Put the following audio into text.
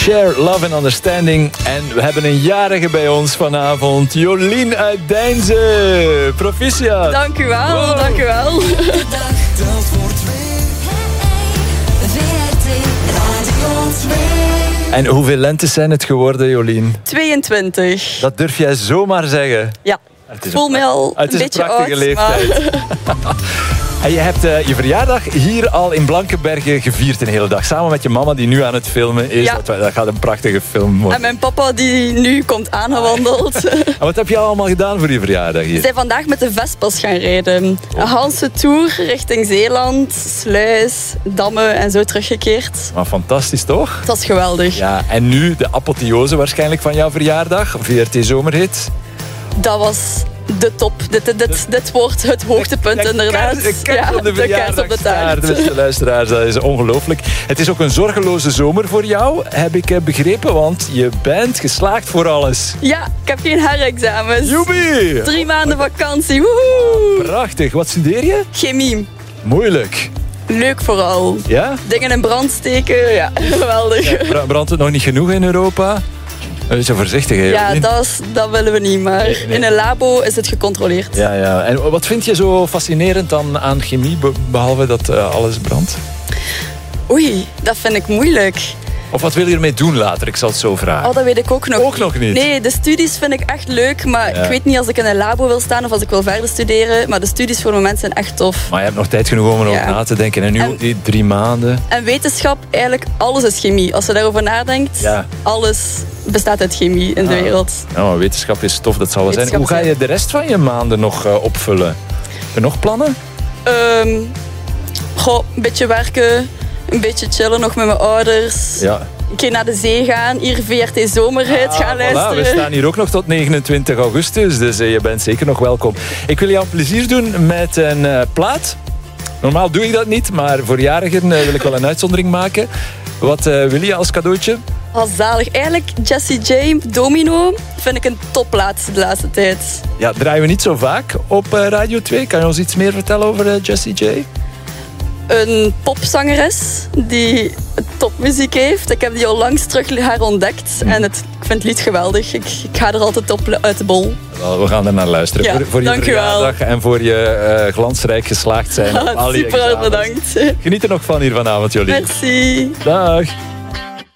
Share Love and Understanding. En we hebben een jarige bij ons vanavond. Jolien uit Deinze. Proficiat. Dank u wel, Wow. dank u wel. De dag telt voor twee. VRT Radio 2. En hoeveel lentes zijn het geworden, Jolien? 22. Dat durf jij zomaar zeggen. Ja, Het ik voel me al het een is beetje een prachtige oud. leeftijd. Maar En je hebt je verjaardag hier al in Blankenberge gevierd een hele dag. Samen met je mama die nu aan het filmen is. Ja. Dat gaat een prachtige film worden. en mijn papa die nu komt aangewandeld. En wat heb je allemaal gedaan voor je verjaardag We hier? zijn vandaag met de Vespas gaan rijden. Een Hanse tour richting Zeeland, Sluis, Dammen en zo teruggekeerd. Maar fantastisch toch? Het was geweldig. Ja, en nu de apotheose waarschijnlijk van jouw verjaardag. VRT Zomerhit. Dat was de top. Dit wordt het hoogtepunt inderdaad. De kers op de kers op de taart. beste luisteraars, dat is ongelooflijk. Het is ook een zorgeloze zomer voor jou, heb ik begrepen. Want je bent geslaagd voor alles. Ja, ik heb geen herexamens. Joepie! 3 maanden vakantie. Woehoe. Prachtig. Wat studeer je? Chemie. Moeilijk. Leuk vooral. Ja? Dingen in brand steken. Ja, geweldig. Brandt het nog niet genoeg in Europa? Zo voorzichtig, hè? Ja, Jolien? dat willen we niet, maar Nee. in een labo is het gecontroleerd. Ja, ja. En wat vind je zo fascinerend dan aan chemie, behalve dat alles brandt? Oei, dat vind ik moeilijk. Of wat wil je ermee doen later? Ik zal het zo vragen. Oh, dat weet ik ook nog. Ook nog niet? Nee, de studies vind ik echt leuk, maar Ja. ik weet niet als ik in een labo wil staan of als ik wil verder studeren. Maar de studies voor het moment zijn echt tof. Maar je hebt nog tijd genoeg om erover Ja. na te denken. En nu En- ook die 3 maanden. En wetenschap, eigenlijk alles is chemie. Als je daarover nadenkt, Ja. alles bestaat uit chemie in de wereld. Nou, maar wetenschap is tof, dat zal wel zijn. Hoe Wetenschap ga is- je de rest van je maanden nog opvullen? Heb je nog plannen? Een beetje werken, een beetje chillen nog met mijn ouders. Ja. Een keer naar de zee gaan, hier VRT Zomerhit gaan Voilà, luisteren. we staan hier ook nog tot 29 augustus, dus je bent zeker nog welkom. Ik wil jou een plezier doen met een plaat. Normaal doe ik dat niet, maar voor jarigen wil ik wel een uitzondering maken. Wat wil je als cadeautje? Oh, zalig. Eigenlijk Jessie J, Domino, vind ik een topplaat de laatste tijd. Ja, draaien we niet zo vaak op Radio 2. Kan je ons iets meer vertellen over Jessie J? Een popzangeres die topmuziek heeft. Ik heb die al langs terug herontdekt en ik vind het lied geweldig. Ik ga er altijd op uit de bol. Wel, we gaan er naar luisteren. Ja, voor je dank u wel. verjaardag en voor je glansrijk geslaagd zijn op al je Super examens. bedankt. Geniet er nog van hier vanavond, Jolien. Merci. Dag.